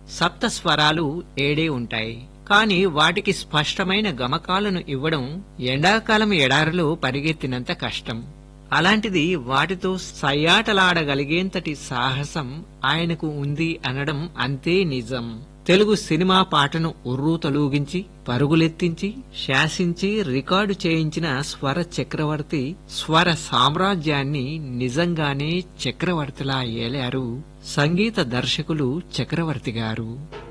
సప్త స్వరాలు 7 ఉంటాయి. కాని వాటికి స్పష్టమైన గమకాలను ఇవ్వడం ఎండాకాలం ఎడారిలో పరిగెత్తినంత కష్టం. అలాంటిది వాటితో సయ్యాటలాడగలిగేంతటి సాహసం ఆయనకు ఉంది అనడం అంతే నిజం. తెలుగు సినిమా పాటను ఉర్రూతలూగించి, పరుగులెత్తించి, శాసించి, రికార్డు చేయించిన స్వర చక్రవర్తి, స్వర సామ్రాజ్యాన్ని నిజంగానే చక్రవర్తిలా ఏలారు సంగీత దర్శకులు చక్రవర్తి గారు.